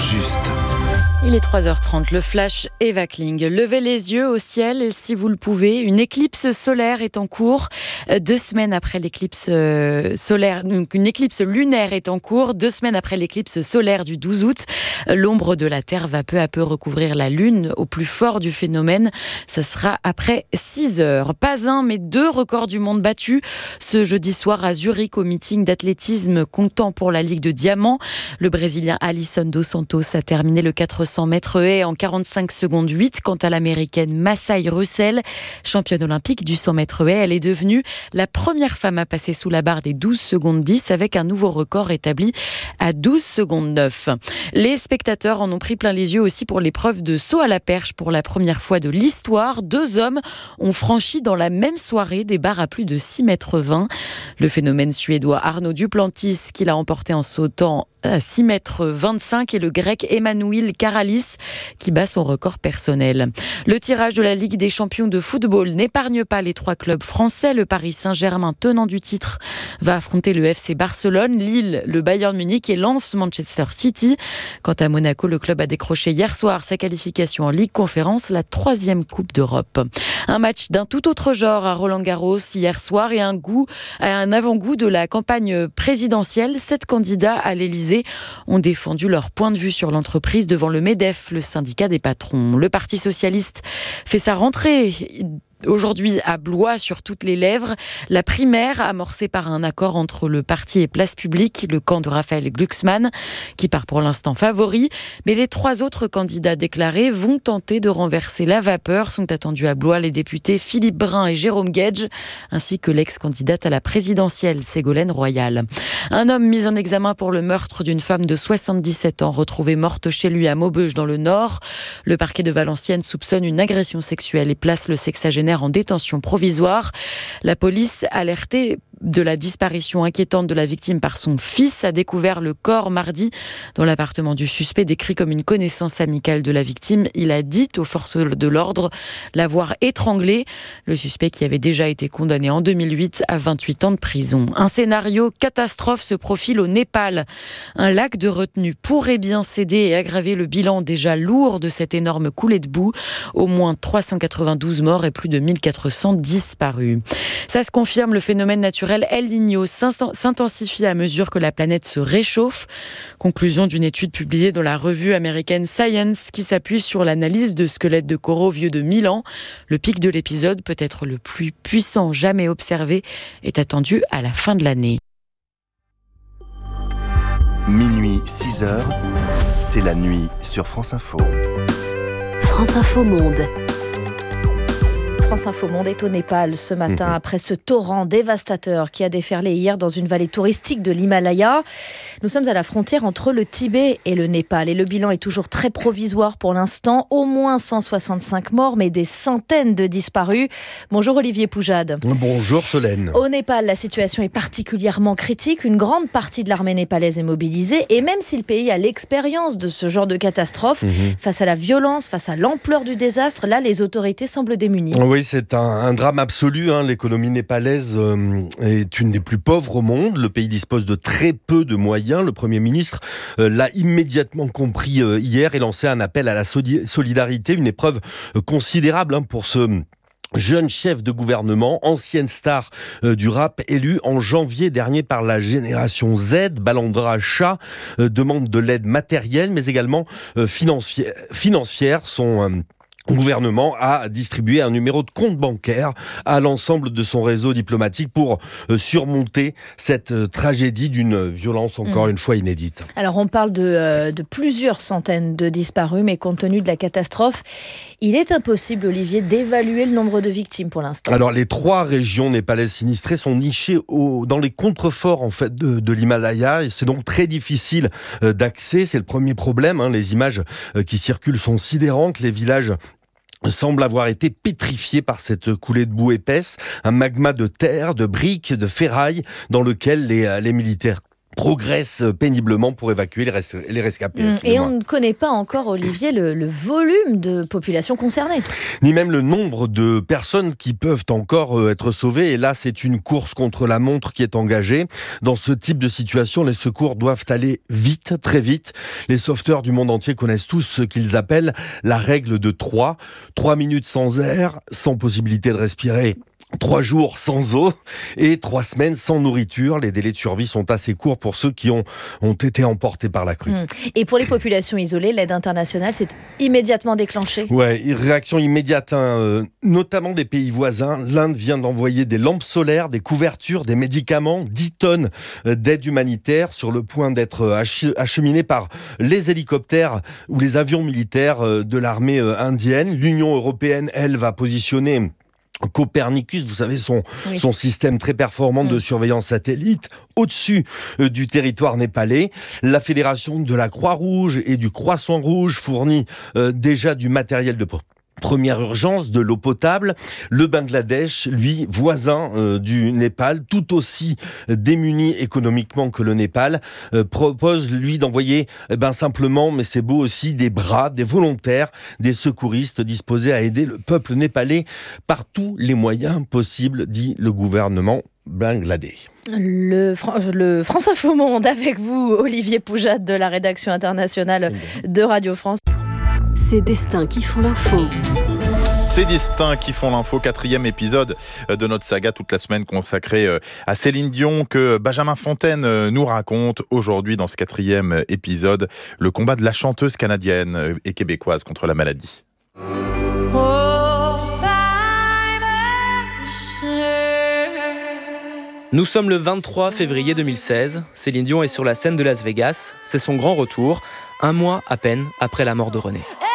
juste. Il est 3h30, le flash Eva Kling. Levez les yeux au ciel et si vous le pouvez, une éclipse solaire est en cours. 2 semaines après l'éclipse solaire, donc une éclipse lunaire est en cours. 2 semaines après l'éclipse solaire du 12 août, l'ombre de la Terre va peu à peu recouvrir la Lune au plus fort du phénomène. Ça sera après 6 heures. Pas un, mais 2 records du monde battus ce jeudi soir à Zurich au meeting d'athlétisme comptant pour la Ligue de Diamant. Le Brésilien Alisson dos Santos a terminé le 400 mètres haies en 45 secondes 8. Quant à l'américaine Masai Russell, championne olympique du 100 mètres haies, elle est devenue la première femme à passer sous la barre des 12 secondes 10 avec un nouveau record établi à 12 secondes 9. Les spectateurs en ont pris plein les yeux aussi pour l'épreuve de saut à la perche. Pour la première fois de l'histoire, 2 hommes ont franchi dans la même soirée des barres à plus de 6,20 mètres. Le phénomène suédois Arnaud Duplantis qui l'a emporté en sautant à 6,25 mètres et le grec Emmanuel Karalis qui bat son record personnel. Le tirage de la Ligue des champions de football n'épargne pas les 3 clubs français. Le Paris Saint-Germain, tenant du titre, va affronter le FC Barcelone, Lille, le Bayern Munich et Lens Manchester City. Quant à Monaco, le club a décroché hier soir sa qualification en Ligue Conférence, la 3e Coupe d'Europe. Un match d'un tout autre genre à Roland-Garros hier soir et un avant-goût de la campagne présidentielle. 7 candidats à l'Élysée ont défendu leur point de vue sur l'entreprise devant le MEDEF, le syndicat des patrons. Le Parti socialiste fait sa rentrée aujourd'hui à Blois sur toutes les lèvres. La primaire amorcée par un accord entre le parti et Place Publique, le camp de Raphaël Glucksmann, qui part pour l'instant favori. Mais les 3 autres candidats déclarés vont tenter de renverser la vapeur. Sont attendus à Blois les députés Philippe Brun et Jérôme Guedj, ainsi que l'ex-candidate à la présidentielle, Ségolène Royal. Un homme mis en examen pour le meurtre d'une femme de 77 ans, retrouvée morte chez lui à Maubeuge dans le Nord. Le parquet de Valenciennes soupçonne une agression sexuelle et place le sexagénaire en détention provisoire. La police, alertée de la disparition inquiétante de la victime par son fils, a découvert le corps mardi dans l'appartement du suspect, décrit comme une connaissance amicale de la victime. Il a dit aux forces de l'ordre l'avoir étranglé. Le suspect qui avait déjà été condamné en 2008 à 28 ans de prison. Un scénario catastrophe se profile au Népal. Un lac de retenue pourrait bien céder et aggraver le bilan déjà lourd de cette énorme coulée de boue. Au moins 392 morts et plus de 1400 disparus. Ça se confirme, le phénomène naturel El Niño s'intensifie à mesure que la planète se réchauffe. Conclusion d'une étude publiée dans la revue américaine Science qui s'appuie sur l'analyse de squelettes de coraux vieux de 1000 ans. Le pic de l'épisode, peut-être le plus puissant jamais observé, est attendu à la fin de l'année. Minuit, 6 heures, c'est la nuit sur France Info. France Info Monde. France Info Monde est au Népal ce matin après ce torrent dévastateur qui a déferlé hier dans une vallée touristique de l'Himalaya. Nous sommes à la frontière entre le Tibet et le Népal et le bilan est toujours très provisoire pour l'instant. Au moins 165 morts mais des centaines de disparus. Bonjour Olivier Poujade. Bonjour Solène. Au Népal, la situation est particulièrement critique. Une grande partie de l'armée népalaise est mobilisée et même si le pays a l'expérience de ce genre de catastrophe, face à la violence, face à l'ampleur du désastre, là les autorités semblent démunies. Oui, c'est un drame absolu. L'économie népalaise est une des plus pauvres au monde. Le pays dispose de très peu de moyens. Le Premier ministre l'a immédiatement compris hier et lancé un appel à la solidarité, une épreuve considérable pour ce jeune chef de gouvernement, ancienne star du rap, élu en janvier dernier par la génération Z. Balandra Shah demande de l'aide matérielle mais également financière. Son gouvernement a distribué un numéro de compte bancaire à l'ensemble de son réseau diplomatique pour surmonter cette tragédie d'une violence encore une fois inédite. Alors on parle de plusieurs centaines de disparus, mais compte tenu de la catastrophe, il est impossible, Olivier, d'évaluer le nombre de victimes pour l'instant. Alors les 3 régions népalaises sinistrées sont nichées dans les contreforts en fait de l'Himalaya et c'est donc très difficile d'accès. C'est le premier problème. Les images qui circulent sont sidérantes. Les villages semble avoir été pétrifié par cette coulée de boue épaisse, un magma de terre, de briques, de ferraille dans lequel les militaires progressent péniblement pour évacuer les rescapés. Et on ne connaît pas encore, Olivier, le volume de population concernée. Ni même le nombre de personnes qui peuvent encore être sauvées. Et là, c'est une course contre la montre qui est engagée. Dans ce type de situation, les secours doivent aller vite, très vite. Les sauveteurs du monde entier connaissent tous ce qu'ils appellent la règle de 3. 3 minutes sans air, sans possibilité de respirer. 3 jours sans eau et 3 semaines sans nourriture. Les délais de survie sont assez courts pour ceux qui ont été emportés par la crue. Et pour les populations isolées, l'aide internationale s'est immédiatement déclenchée. Ouais, réaction immédiate, notamment des pays voisins. L'Inde vient d'envoyer des lampes solaires, des couvertures, des médicaments, 10 tonnes d'aide humanitaire sur le point d'être acheminées par les hélicoptères ou les avions militaires de l'armée indienne. L'Union européenne, elle, va positionner Copernicus, vous savez, son système très performant de surveillance satellite au-dessus du territoire népalais. La Fédération de la Croix-Rouge et du Croissant-Rouge fournit déjà du matériel de première urgence, de l'eau potable. Le Bangladesh, lui, voisin du Népal, tout aussi démuni économiquement que le Népal, propose, lui, d'envoyer simplement, mais c'est beau aussi, des bras, des volontaires, des secouristes disposés à aider le peuple népalais par tous les moyens possibles, dit le gouvernement bangladais. Le France Info Monde avec vous, Olivier Poujat de la rédaction internationale de Radio France. Ces destins qui font l'info. Ces destins qui font l'info, 4e épisode de notre saga toute la semaine consacrée à Céline Dion que Benjamin Fontaine nous raconte aujourd'hui dans ce 4e épisode, le combat de la chanteuse canadienne et québécoise contre la maladie. Nous sommes le 23 février 2016, Céline Dion est sur la scène de Las Vegas, c'est son grand retour, un mois à peine après la mort de René.